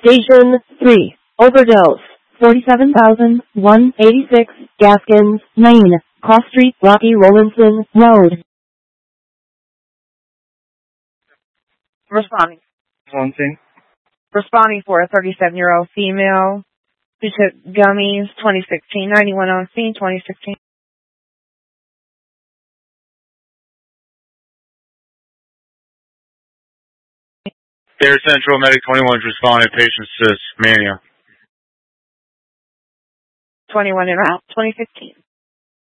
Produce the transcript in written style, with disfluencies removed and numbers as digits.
Station 3. Overdose. 47,186 Gaskins, Maine. Cross Street, Rocky Rollinson Road. Responding. One thing. Responding for a 37-year-old female who took gummies, 2016, 91 on scene, 2016. Air Central Medic 21 is responding. Patient says mania. 21 and out, 2015.